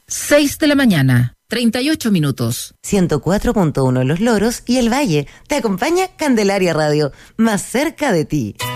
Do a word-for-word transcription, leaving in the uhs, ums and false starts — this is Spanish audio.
seis de la mañana, treinta y ocho minutos. ciento cuatro punto uno Los Loros y El Valle. Te acompaña Candelaria Radio, más cerca de ti.